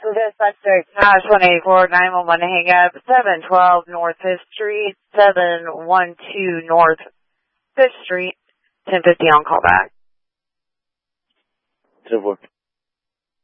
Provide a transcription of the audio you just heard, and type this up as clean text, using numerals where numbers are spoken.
Suspect Hash 184 911 hang up 712 North 5th Street, 712 North 5th Street, 1050 on call back. 10-4.